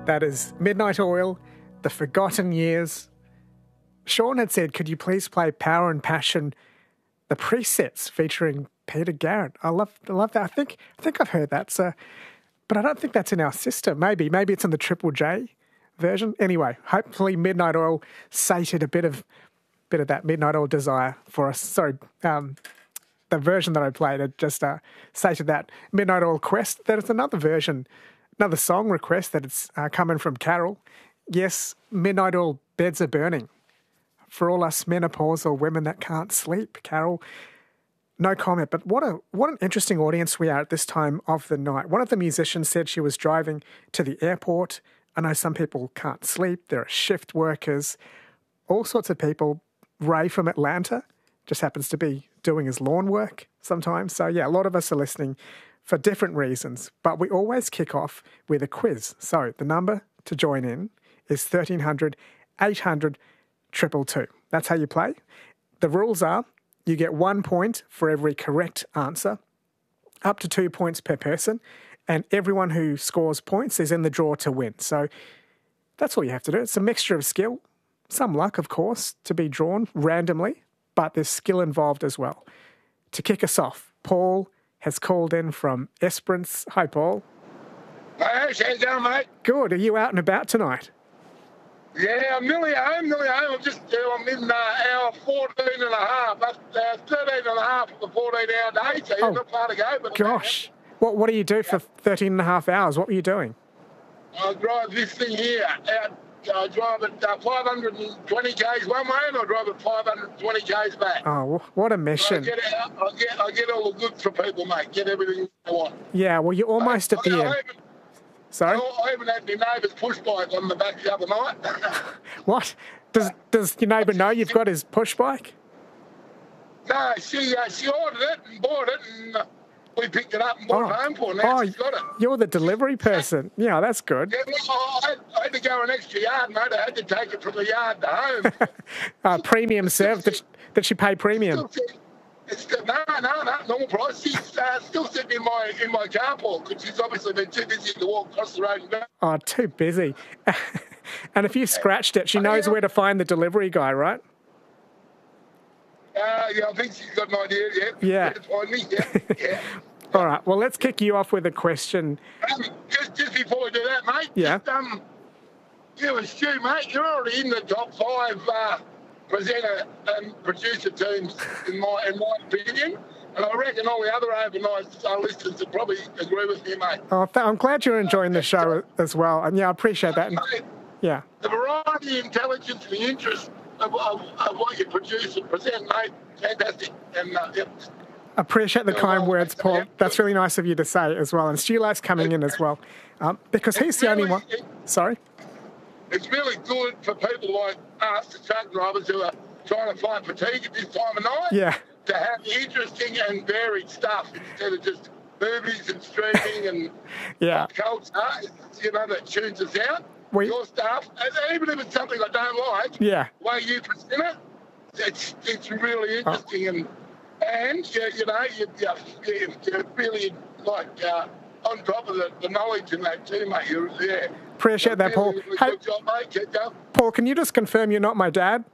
That is Midnight Oil, The Forgotten Years. Sean had said, could you please play Power and Passion, the presets featuring Peter Garrett? I love that. I think I've heard that, but I don't think that's in our system. Maybe it's in the Triple J version. Anyway, hopefully Midnight Oil sated a bit of that Midnight Oil desire for us. Sorry, the version that I played, it just stated that Midnight Oil quest. There's another version, another song request that it's coming from Carol. Yes, Midnight Oil Beds Are Burning. For all us menopausal women that can't sleep, Carol. No comment, but what an interesting audience we are at this time of the night. One of the musicians said she was driving to the airport. I know some people can't sleep. There are shift workers, all sorts of people. Ray from Atlanta just happens to be doing his lawn work sometimes. So, yeah, a lot of us are listening for different reasons. But we always kick off with a quiz. So the number to join in is 1300 800 222. That's how you play. The rules are you get 1 point for every correct answer, up to 2 points per person, and everyone who scores points is in the draw to win. So that's all you have to do. It's a mixture of skill, some luck, of course, to be drawn randomly, but there's skill involved as well. To kick us off, Paul has called in from Esperance. Hi, Paul. Hey, how's it going, mate? Good. Are you out and about tonight? Yeah, I'm nearly home. I'm in hour 14 and a half. That's 13 and a half of the 14-hour day, so you're not far to go. But gosh. What do you do for 13 and a half hours? What were you doing? I drive this thing here out. I drive at 520 k's one way, and I drive at 520 k's back. Oh, what a mission! I get all the goods for people, mate. Get everything I want. Yeah, well, you're almost at the end. Sorry? I even had my neighbour's push bike on the back the other night. What? Does your neighbour know you've got his push bike? No, she ordered it and bought it, and we picked it up and brought it home for her. Now she's got it. You're the delivery person. Yeah, that's good. Yeah, well, I had to go an extra yard, mate. I had to take it from the yard to home. Premium service. Did she pay premium? No, normal price. She's still sitting in my carport because she's obviously been too busy to walk across the road and back. Oh, too busy. And if you scratched it, she knows where to find the delivery guy, right? Yeah, I think she's got an idea, Yeah. To find me, yeah. All right, well, let's kick you off with a question. Just before we do that, mate. Yeah. You and Stu, mate, you're already in the top 5 presenter and producer teams, in my opinion. And I reckon all the other overnight listeners would probably agree with me, mate. Oh, I'm glad you're enjoying the show as well. And, yeah, I appreciate that. Yeah. The variety, intelligence, and the interest of what you produce and present, mate, fantastic. And, appreciate the kind words, Paul. That's really nice of you to say as well. And Stu Light's coming in as well, because he's the only one. Sorry? It's really good for people like us, the truck drivers, who are trying to fight fatigue at this time of night. Yeah. To have interesting and varied stuff instead of just movies and streaming and culture, that tunes us out. Your stuff, even if it's something I don't like, the way you present it, it's really interesting and you're really on top of the knowledge in that too, mate. You're there. Appreciate that, Paul. Hey, good job, mate. Paul, can you just confirm you're not my dad?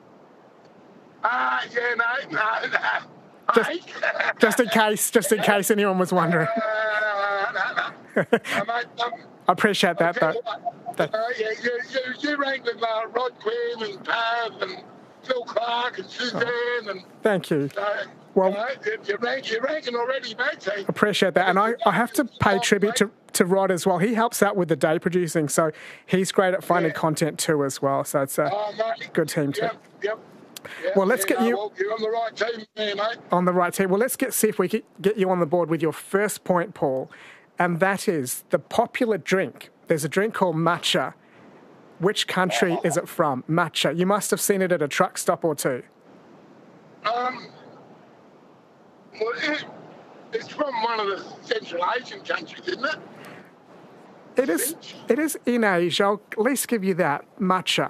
No. Just in case anyone was wondering. No, mate, I appreciate that, though. You ranked with Rod Quinn and Pav and Phil Clark and Suzanne and. Thank you. Well, you're ranking already, mate. So. Appreciate that, and I have to pay tribute to Rod as well. He helps out with the day producing, so he's great at finding content too as well. So it's a good team too. Yep. Well, let's get you. Well, you're on the right team there, mate. On the right team. Well, let's see if we can get you on the board with your first point, Paul, and that is the popular drink. There's a drink called matcha. Which country is it from? Matcha. You must have seen it at a truck stop or two. Well, it's from one of the Central Asian countries, isn't it? It is in Asia. I'll at least give you that. Matcha.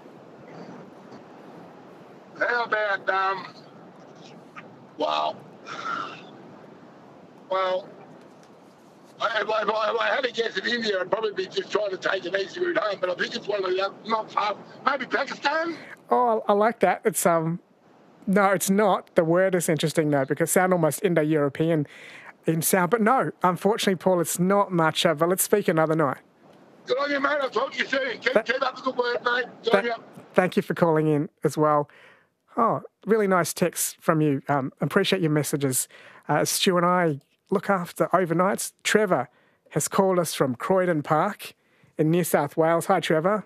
How about, well, I had to guess in India, I'd probably be just trying to take an easy route home, but I think it's one of the not far. Maybe Pakistan? Oh, I like that. It's no, it's not. The word is interesting, though, because it sounds almost Indo-European in sound. But no, unfortunately, Paul, it's not matcha, but let's speak another night. Good on you, mate. I'll talk to you soon. Keep up the good work, mate. Thank you for calling in as well. Oh, really nice text from you. Appreciate your messages. Stu and I look after overnights. Trevor has called us from Croydon Park in New South Wales. Hi, Trevor.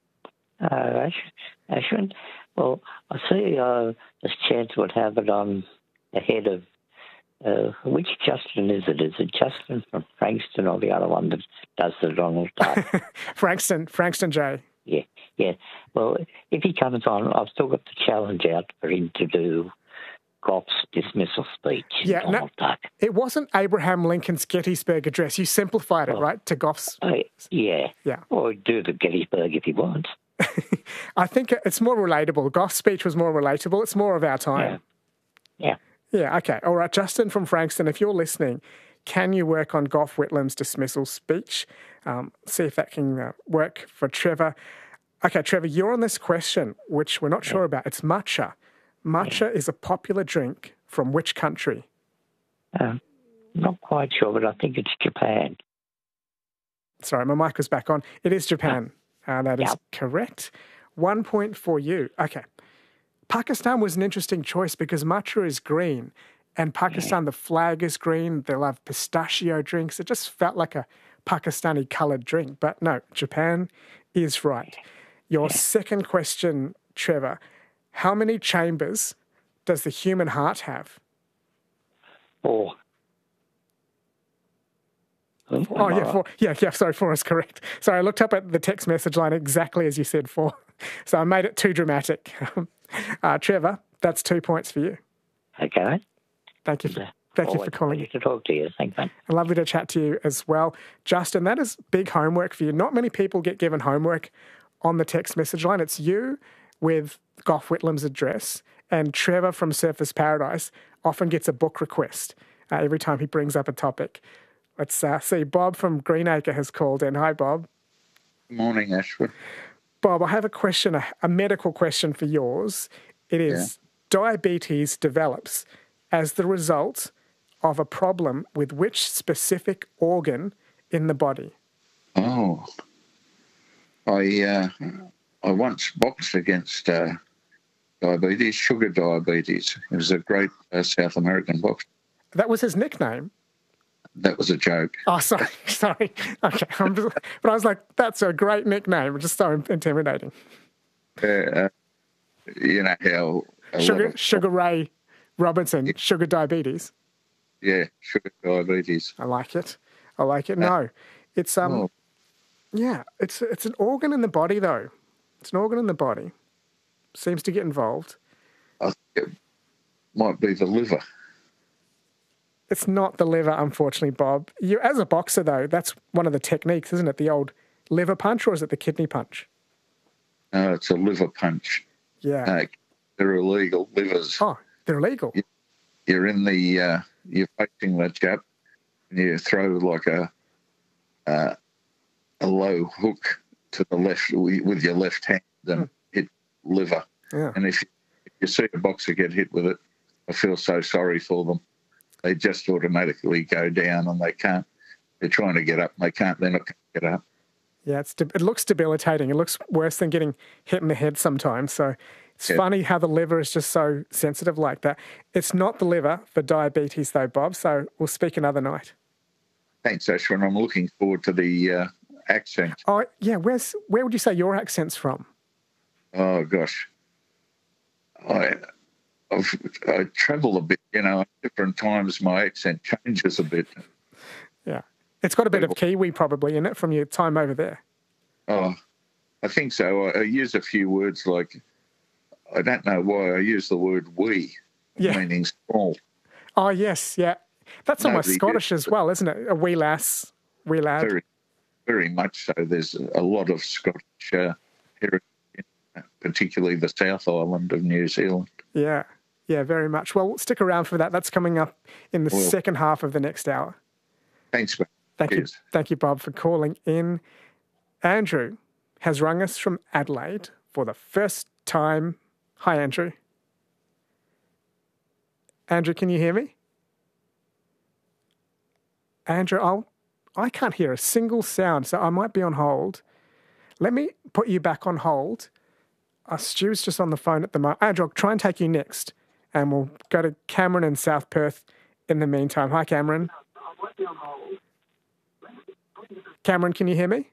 Ashwin. Well, I see this chance would have it on ahead of which Justin is it? Is it Justin from Frankston or the other one that does the Donald Duck? Frankston J. Yeah. Well, if he comes on, I've still got the challenge out for him to do Goff's dismissal speech. Yeah, Donald Duck. It wasn't Abraham Lincoln's Gettysburg Address. You simplified it, right, to Goff's. Yeah. Or do the Gettysburg if he wants. I think it's more relatable. Goff's speech was more relatable. It's more of our time. Yeah, okay. All right, Justin from Frankston, if you're listening, can you work on Gough Whitlam's dismissal speech? See if that can work for Trevor. Okay, Trevor, you're on this question, which we're not sure about. It's matcha. Matcha is a popular drink from which country? Not quite sure, but I think it's Japan. Sorry, my mic was back on. It is Japan. That is correct. 1 point for you. Okay. Pakistan was an interesting choice because matcha is green, and Pakistan, the flag is green. They'll have pistachio drinks. It just felt like a Pakistani coloured drink. But no, Japan is right. Your second question, Trevor, how many chambers does the human heart have? 4. Oh, yeah, 4. Yeah, sorry, 4 is correct. Sorry, I looked up at the text message line exactly as you said 4. So I made it too dramatic. Trevor, that's 2 points for you. Okay. Thank you for calling. Lovely to talk to you. Thanks, man. And lovely to chat to you as well. Justin, that is big homework for you. Not many people get given homework on the text message line. It's you with Gough Whitlam's address, and Trevor from Surfers Paradise often gets a book request every time he brings up a topic. Let's see. Bob from Greenacre has called in. Hi, Bob. Good morning, Ashford. Bob, I have a question, a medical question for yours. It is, diabetes develops as the result of a problem with which specific organ in the body? Oh, I once boxed against diabetes, sugar diabetes. It was a great South American boxer. That was his nickname? That was a joke. Oh, sorry. Okay. But I was like, that's a great nickname. Just so intimidating. You know how... Sugar Ray Robinson, sugar diabetes. Yeah, sugar diabetes. I like it. No, it's it's an organ in the body though. It's an organ in the body. Seems to get involved. I think it might be the liver. It's not the liver, unfortunately, Bob. You, as a boxer though, that's one of the techniques, isn't it? The old liver punch, or is it the kidney punch? No, it's a liver punch. Yeah. They're illegal, livers. Oh, they're illegal. You're in the, you're facing the chap, and you throw like a low hook to the left with your left hand and hit liver. Yeah. And if you see a boxer get hit with it, I feel so sorry for them. They just automatically go down and they can't. They're trying to get up and they can't. They're not going to get up. Yeah, it looks debilitating. It looks worse than getting hit in the head sometimes. So it's funny how the liver is just so sensitive like that. It's not the liver for diabetes though, Bob. So we'll speak another night. Thanks, Ashwin. I'm looking forward to the accent. Oh, yeah. Where would you say your accent's from? Oh, gosh. I travel a bit, at different times my accent changes a bit. Yeah. It's got a bit of Kiwi probably in it from your time over there. Oh, I think so. I use a few words like, I don't know why I use the word we, meaning small. Oh, yes, yeah. That's almost Scottish as well, isn't it? A wee lass, wee lad. Very, very much so. There's a lot of Scottish heritage, particularly the South Island of New Zealand. Yeah. Yeah, very much. Well, stick around for that. That's coming up in the second half of the next hour. Thanks, mate. Thank you, Bob, for calling in. Andrew has rung us from Adelaide for the first time. Hi, Andrew. Andrew, can you hear me? Andrew, I can't hear a single sound, so I might be on hold. Let me put you back on hold. Stu's just on the phone at the moment. Andrew, I'll try and take you next, and we'll go to Cameron in South Perth in the meantime. Hi, Cameron. Cameron, can you hear me?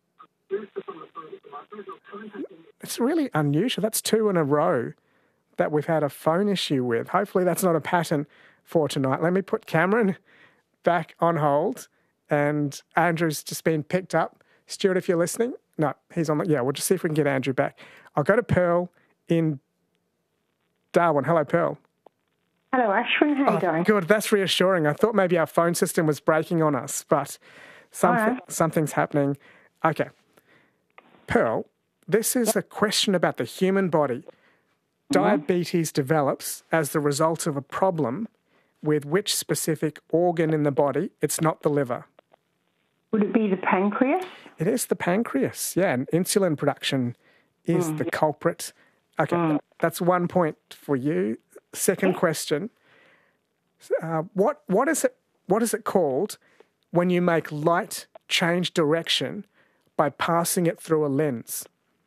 It's really unusual. That's 2 in a row that we've had a phone issue with. Hopefully that's not a pattern for tonight. Let me put Cameron back on hold, and Andrew's just been picked up. Stuart, if you're listening. No, he's on. Yeah, we'll just see if we can get Andrew back. I'll go to Pearl in Darwin. Hello, Pearl. Hello, Ashwin. How are you going? Good. That's reassuring. I thought maybe our phone system was breaking on us, but something's happening. Okay. Pearl, this is a question about the human body. Diabetes develops as the result of a problem with which specific organ in the body? It's not the liver. Would it be the pancreas? It is the pancreas, yeah, and insulin production is the culprit. Okay, that's 1 point for you. Second question, what is it called when you make light change direction by passing it through a lens?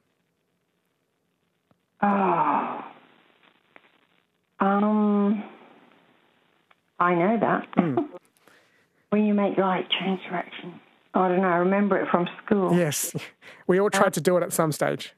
Oh. I know that. When you make light change direction. I don't know, I remember it from school. Yes, we all tried to do it at some stage.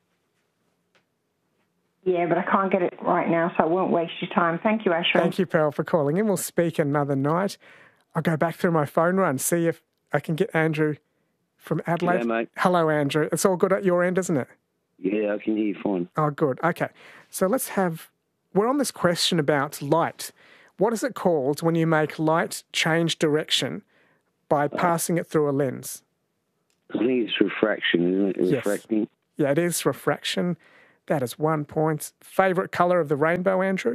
Yeah, but I can't get it right now, so I won't waste your time. Thank you, Ashwin. Thank you, Pearl, for calling in. We'll speak another night. I'll go back through my phone run, see if I can get Andrew from Adelaide. Yeah, mate. Hello, Andrew. It's all good at your end, isn't it? Yeah, I can hear you fine. Oh, good. Okay. So we're on this question about light. What is it called when you make light change direction by passing it through a lens? I think it's refraction, isn't it? Refracting. Yeah, it is refraction. That is 1 point. Favourite colour of the rainbow, Andrew?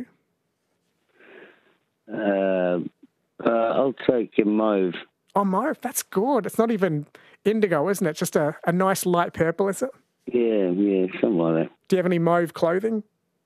I'll take a mauve. Oh, mauve. That's good. It's not even indigo, isn't it? Just a nice light purple, is it? Yeah, something like that. Do you have any mauve clothing?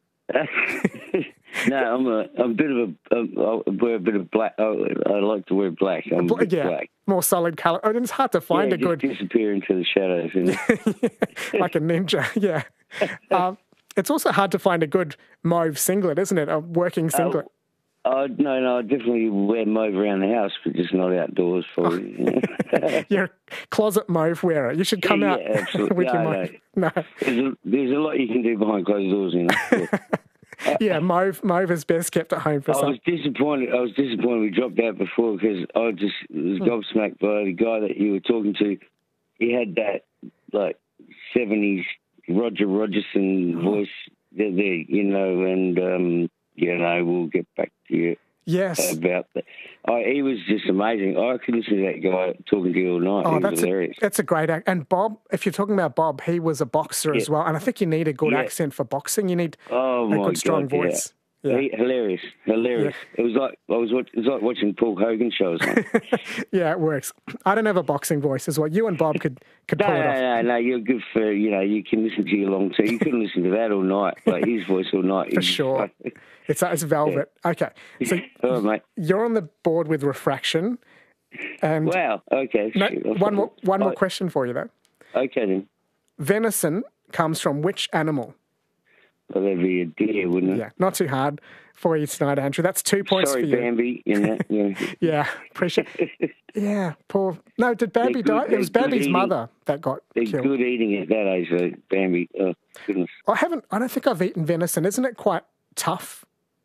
No, I'm a bit of I wear a bit of black. I like to wear black. I'm black. More solid colour. I mean, it's hard to find a good... disappear into the shadows. Isn't it? Like a ninja, yeah. It's also hard to find a good mauve singlet, isn't it? A working singlet. No, I definitely wear mauve around the house, but just not outdoors for you. You're a closet mauve wearer. You should come out with your mauve. No. There's a lot you can do behind closed doors, you know. Yeah, mauve is best kept at home for some. I was disappointed we dropped out before because I was gobsmacked by the guy that you were talking to. He had that, like, 70s Roger Rogerson voice there, you know, and, we'll get back to you. Yes. About that. He was just amazing. I could listen to that guy talking to you all night. He was hilarious. That's a great act. And Bob, if you're talking about Bob, he was a boxer as well. And I think you need a good accent for boxing. You need a good, strong voice. Yeah. Hilarious. Yeah. It was like watching Paul Hogan shows. Yeah, it works. I don't have a boxing voice as well. You and Bob could pull it off. No, you're good for, you can listen to your long too. You couldn't listen to that all night, like his voice all night. For sure. It's velvet. Okay. So mate. You're on the board with refraction. And wow, okay. No, one more question for you, though. Okay, then. Venison comes from which animal? Well, that'd be a deer, wouldn't it? Yeah, not too hard for you tonight, Andrew. That's 2 points for you. Sorry, Bambi. Yeah. Yeah, appreciate it. Yeah, poor... No, did Bambi die? It was Bambi's mother that got killed. They're good eating at that age, though, Bambi. Oh, goodness. I don't think I've eaten venison. Isn't it quite tough?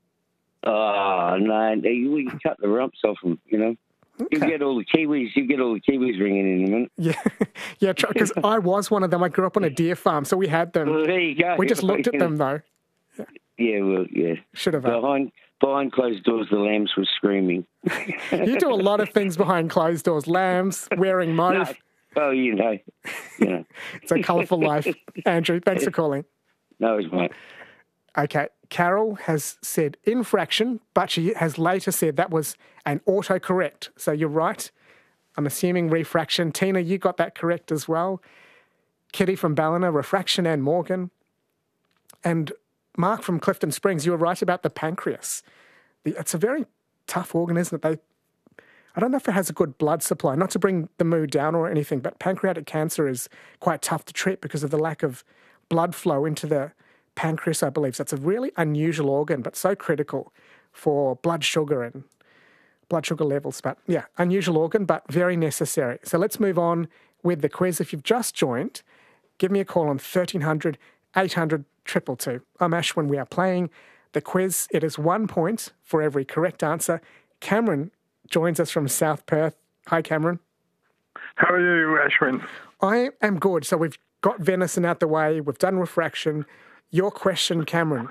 Oh, no. You cut the rumps off them, you know. Okay. You get all the Kiwis ringing in a minute. Yeah, because I was one of them. I grew up on a deer farm, so we had them. Well, there you go. We just looked at them, though. Yeah. Should have. Behind closed doors, the lambs were screaming. You do a lot of things behind closed doors. Lambs, wearing mauve. No. Oh, you know. It's a colourful life. Andrew, thanks for calling. No, it's mate. Okay, Carol has said infraction, but she has later said that was an autocorrect. So you're right. I'm assuming refraction. Tina, you got that correct as well. Kitty from Ballina, refraction and Morgan. And Mark from Clifton Springs, you were right about the pancreas. It's a very tough organ, isn't it? I don't know if it has a good blood supply, not to bring the mood down or anything, but pancreatic cancer is quite tough to treat because of the lack of blood flow into the pancreas, I believe. So it's a really unusual organ, but so critical for blood sugar levels. But yeah, unusual organ, but very necessary. So let's move on with the quiz. If you've just joined, give me a call on 1300 800 222. I'm Ash when we are playing the quiz. It is 1 point for every correct answer. Cameron joins us from South Perth. Hi, Cameron. How are you, Ashwin? I am good. So we've got venison out the way. We've done refraction. Your question, Cameron.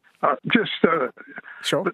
Sure.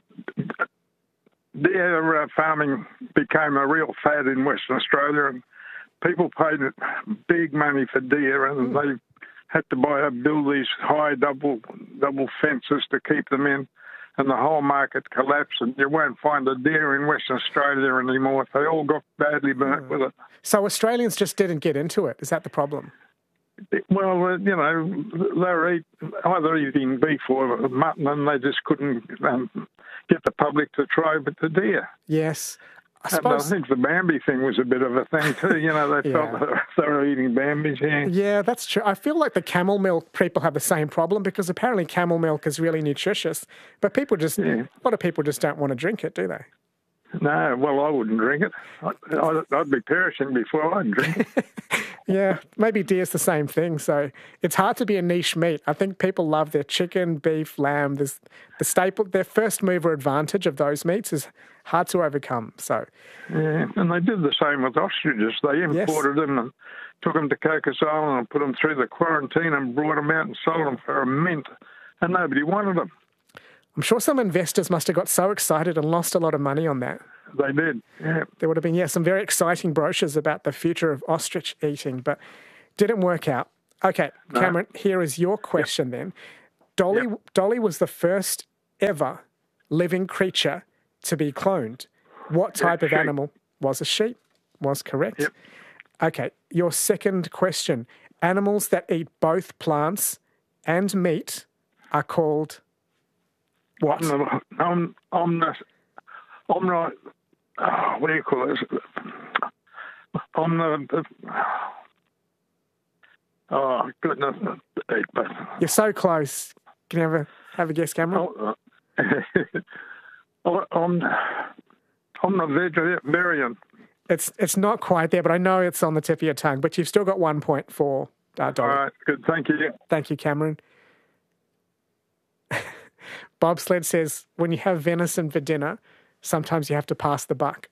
Deer farming became a real fad in Western Australia, and people paid big money for deer, and they had to build these high double fences to keep them in. And the whole market collapsed, and you won't find a deer in Western Australia anymore. They all got badly burnt with it. So Australians just didn't get into it. Is that the problem? Well, they were either eating beef or mutton, and they just couldn't get the public to try with the deer. Yes. I think the Bambi thing was a bit of a thing too. They felt they were eating Bambis. Yeah, that's true. I feel like the camel milk people have the same problem because apparently camel milk is really nutritious, but a lot of people just don't want to drink it, do they? No, well, I wouldn't drink it. I'd be perishing before I'd drink it. Yeah, maybe deer's the same thing. So it's hard to be a niche meat. I think people love their chicken, beef, lamb. There's the staple, their first mover advantage of those meats is hard to overcome. So yeah, and they did the same with ostriches. They imported them and took them to Cocos Island and put them through the quarantine and brought them out and sold them for a mint, and nobody wanted them. I'm sure some investors must have got so excited and lost a lot of money on that. They did, yeah. There would have been, some very exciting brochures about the future of ostrich eating, but didn't work out. Okay, Cameron, here is your question then. Dolly was the first ever living creature to be cloned. What type of animal was a sheep? Was correct. Yep. Okay, your second question. Animals that eat both plants and meat are called what? I'm not. What do you call it? Oh goodness! You're so close. Can you have a guess, Cameron? I'm not vegetarian. It's not quite there, but I know it's on the tip of your tongue. But you've still got 1 point for Dolly. All right, good. Thank you. Thank you, Cameron. Bobsled says, when you have venison for dinner, sometimes you have to pass the buck.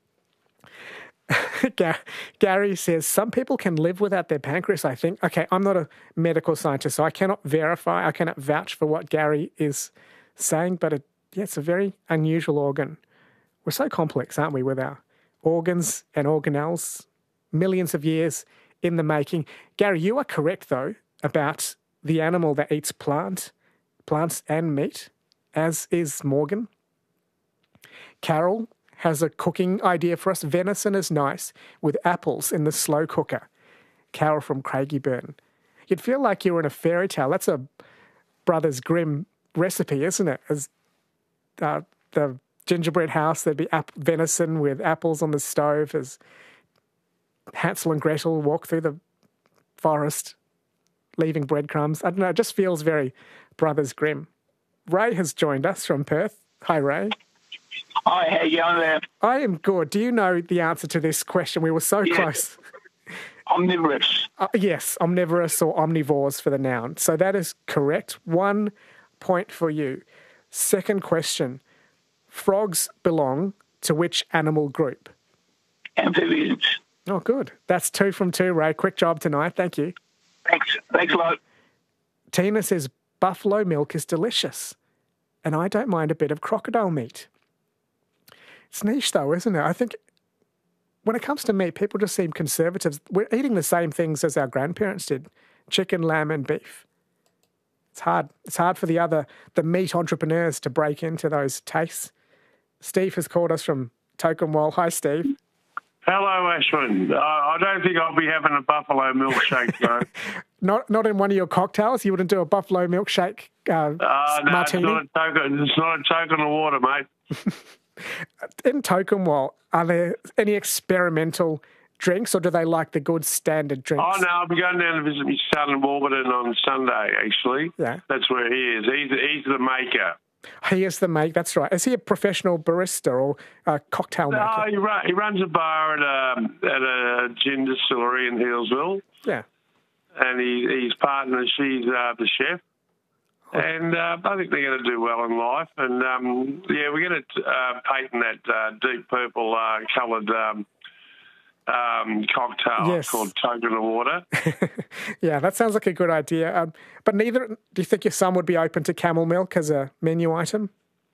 Gary says, some people can live without their pancreas, I think. Okay, I'm not a medical scientist, so I cannot vouch for what Gary is saying, but it's a very unusual organ. We're so complex, aren't we, with our organs and organelles? Millions of years in the making. Gary, you are correct, though, about the animal that eats plants and meat, as is Morgan. Carol has a cooking idea for us. Venison is nice with apples in the slow cooker. Carol from Craigieburn. You'd feel like you were in a fairy tale. That's a Brothers Grimm recipe, isn't it? As the gingerbread house, there'd be venison with apples on the stove as Hansel and Gretel walk through the forest, leaving breadcrumbs. I don't know, it just feels very Brothers Grimm. Ray has joined us from Perth. Hi, Ray. Hi, how you going there? I am good. Do you know the answer to this question? We were so close. Omnivorous. Yes, omnivorous or omnivores for the noun. So that is correct. 1 point for you. Second question. Frogs belong to which animal group? Amphibians. Oh, good. That's 2 from 2, Ray. Quick job tonight. Thank you. Thanks a lot. Tina says, buffalo milk is delicious, and I don't mind a bit of crocodile meat. It's niche, though, isn't it? I think when it comes to meat, people just seem conservatives. We're eating the same things as our grandparents did, chicken, lamb, and beef. It's hard. It's hard for the meat entrepreneurs to break into those tastes. Steve has called us from Tokenwall. Hi, Steve. Hello, Ashwin. I don't think I'll be having a buffalo milkshake, though. Not in one of your cocktails? You wouldn't do a buffalo milkshake martini? No, it's not a token of water, mate. In Tokemwell, are there any experimental drinks, or do they like the good standard drinks? Oh, no, I'll be going down to visit my son in Warburton on Sunday, actually. Yeah. That's where he is. He's the maker. He is the maker, that's right. Is he a professional barista or a cocktail maker? No, he runs a bar at a gin distillery in Healesville. Yeah. And his partner, she's the chef. And I think they're going to do well in life. And, we're going to patent that deep purple coloured cocktail called Token of Water. Yeah, that sounds like a good idea. But do you think your son would be open to camel milk as a menu item?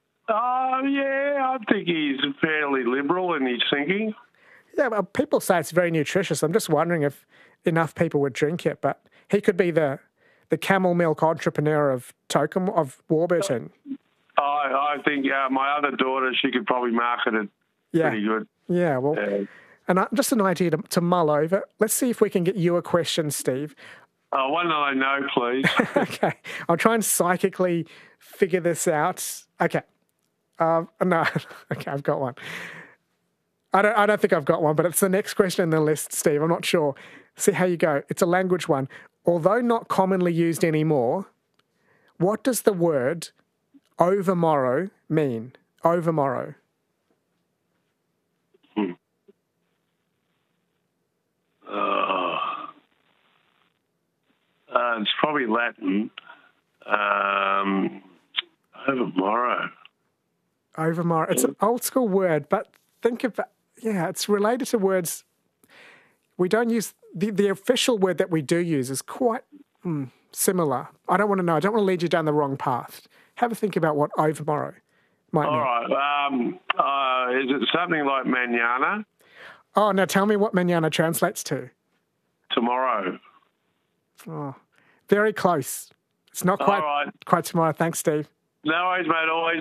I think he's fairly liberal in his thinking. Yeah, well, people say it's very nutritious. I'm just wondering if enough people would drink it. But he could be the camel milk entrepreneur of Warburton. I think my other daughter, she could probably market it pretty good. Yeah, well... And just an idea to mull over. Let's see if we can get you a question, Steve. One that I know, please. Okay. I'll try and psychically figure this out. Okay. No. Okay, I've got one. I don't think I've got one, but it's the next question in the list, Steve. I'm not sure. See how you go. It's a language one. Although not commonly used anymore, what does the word overmorrow mean? Overmorrow. It's probably Latin. Overmorrow. Overmorrow. It's an old school word, but think about, it's related to words. We don't use, the official word that we do use is quite similar. I don't want to know. I don't want to lead you down the wrong path. Have a think about what overmorrow might mean. All right. Is it something like mañana? Oh, now tell me what mañana translates to. Tomorrow. Oh, very close. It's not quite tomorrow. Thanks, Steve. No worries, mate. Always.